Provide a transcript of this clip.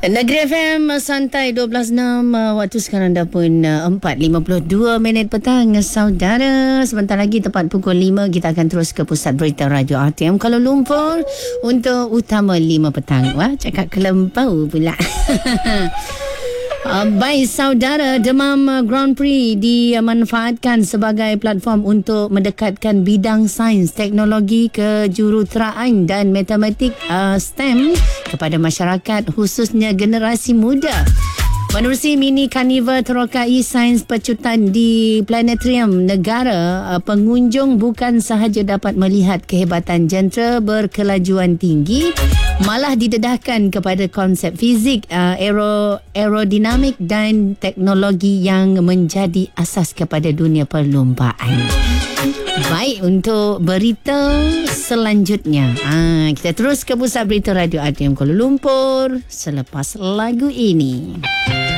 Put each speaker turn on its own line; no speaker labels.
Negeri FM Santai 12.6 waktu sekarang dah pun 4.52 minit petang saudara. Sebentar lagi tepat pukul 5 kita akan terus ke pusat berita Radio RTM Kuala Lumpur untuk utama 5 petang. Wah, cakap kelempau pula. Baik saudara, Demam Grand Prix dimanfaatkan sebagai platform untuk mendekatkan bidang sains, teknologi, kejuruteraan dan matematik STEM kepada masyarakat khususnya generasi muda. Menerusi mini karnival terokai sains pecutan di Planetarium Negara, pengunjung bukan sahaja dapat melihat kehebatan jentera berkelajuan tinggi, malah didedahkan kepada konsep fizik, aerodinamik dan teknologi yang menjadi asas kepada dunia perlombaan. Baik, untuk berita selanjutnya, kita terus ke pusat berita Radio RTM Kuala Lumpur selepas lagu ini.